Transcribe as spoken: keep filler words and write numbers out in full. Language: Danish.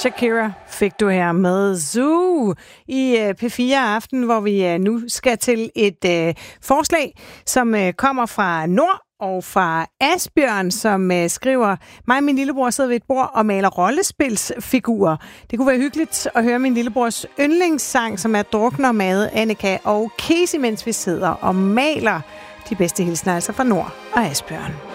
Shakira fik du her med Zoo i P fire Aften, hvor vi nu skal til et øh, forslag, som øh, kommer fra Nord og fra Asbjørn, som øh, skriver: mig og min lillebror sidder ved et bord og maler rollespilsfigurer. Det kunne være hyggeligt at høre min lillebrors yndlingssang, som er Drukner med Annika og Casey, mens vi sidder og maler. De bedste hilsner altså fra Nord og Asbjørn.